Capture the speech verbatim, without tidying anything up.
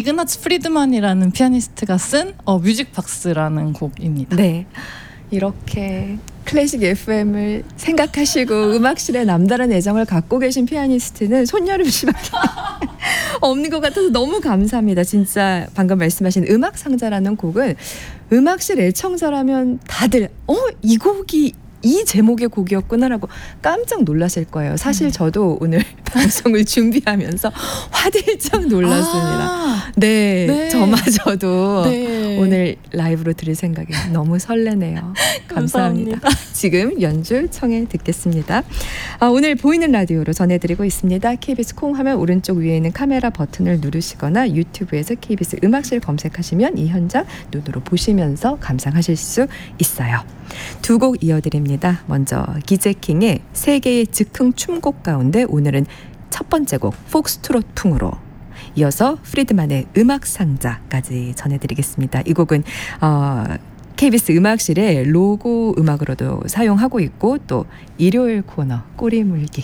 이그나츠 프리드만이라는 피아니스트가 쓴 어, 뮤직박스라는 곡입니다. 네, 이렇게 클래식 에프엠을 생각하시고 음악실에 남다른 애정을 갖고 계신 피아니스트는 손여름 씨밖에 없는 것 같아서 너무 감사합니다. 진짜 방금 말씀하신 음악상자라는 곡은 음악실 애청자라면 다들 어? 이 곡이 이 제목의 곡이었구나라고 깜짝 놀라실 거예요. 사실 저도 오늘 방송을 준비하면서 화들짝 놀랐습니다. 아, 네, 네. 저마저도 네. 오늘 라이브로 들을 생각에 너무 설레네요. 감사합니다. 감사합니다. 지금 연주 청해 듣겠습니다. 아, 오늘 보이는 라디오로 전해드리고 있습니다. 케이비에스 콩 하면 오른쪽 위에 있는 카메라 버튼을 누르시거나 유튜브에서 케이비에스 음악실 검색하시면 이 현장 눈으로 보시면서 감상하실 수 있어요. 두 곡 이어드립니다. 먼저 기제킹의 세 개의 즉흥 춤곡 가운데 오늘은 첫 번째 곡 폭스트롯풍으로, 이어서 프리드만의 음악상자까지 전해드리겠습니다. 이 곡은 어, 케이비에스 음악실의 로고 음악으로도 사용하고 있고 또 일요일 코너 꼬리물기